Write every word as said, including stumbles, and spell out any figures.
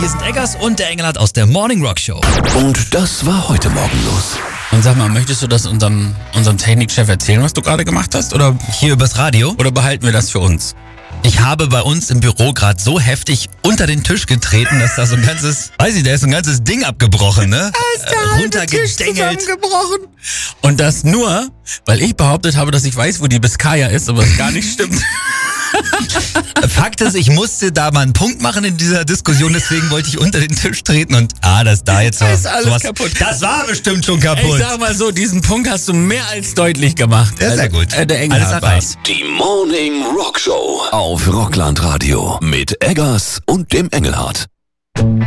Hier sind Eggers und der Engelhardt aus der Morning Rock Show. Und das war heute Morgen los. Und sag mal, möchtest du das unserem, unserem Technikchef erzählen, was du gerade gemacht hast? Oder, Hier übers Radio. oder behalten wir das für uns? Ich habe bei uns im Büro gerade so heftig unter den Tisch getreten, dass da so ein ganzes, weiß ich, da ist so ein ganzes Ding abgebrochen, ne? Äh, runtergedengelt. Und das nur, weil ich behauptet habe, dass ich weiß, wo die Biskaya ist, aber es gar nicht stimmt. Fakt ist, ich musste da mal einen Punkt machen in dieser Diskussion, deswegen wollte ich unter den Tisch treten und ah, das da jetzt Da was, ist alles sowas, kaputt. Das war bestimmt schon Ich kaputt. sag mal so, diesen Punkt hast du mehr als deutlich gemacht. Ja, sehr gut. Äh, der Alles Engelhardt erreicht. war's. Die Morning Rock Show auf Rockland Radio mit Eggers und dem Engelhardt.